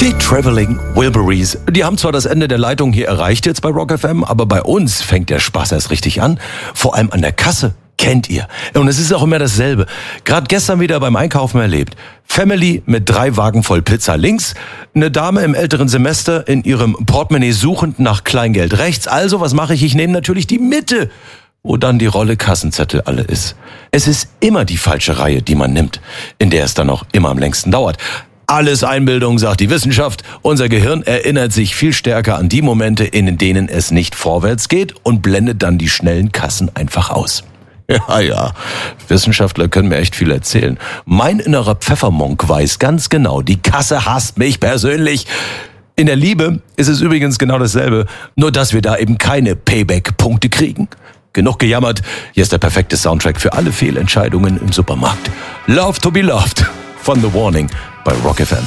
Die Traveling Wilburys, die haben zwar das Ende der Leitung hier erreicht jetzt bei Rock FM, aber bei uns fängt der Spaß erst richtig an. Vor allem an der Kasse. Kennt ihr. Und es ist auch immer dasselbe. Gerade gestern wieder beim Einkaufen erlebt. Family mit 3 Wagen voll Pizza links, eine Dame im älteren Semester in ihrem Portemonnaie suchend nach Kleingeld rechts. Also, was mache ich? Ich nehme natürlich die Mitte, wo dann die Rolle Kassenzettel alle ist. Es ist immer die falsche Reihe, die man nimmt, in der es dann auch immer am längsten dauert. Alles Einbildung, sagt die Wissenschaft. Unser Gehirn erinnert sich viel stärker an die Momente, in denen es nicht vorwärts geht und blendet dann die schnellen Kassen einfach aus. Ja, Wissenschaftler können mir echt viel erzählen. Mein innerer Pfeffermonk weiß ganz genau, die Kasse hasst mich persönlich. In der Liebe ist es übrigens genau dasselbe, nur dass wir da eben keine Payback-Punkte kriegen. Genug gejammert, hier ist der perfekte Soundtrack für alle Fehlentscheidungen im Supermarkt. Love to be loved von The Warning bei Rock FM.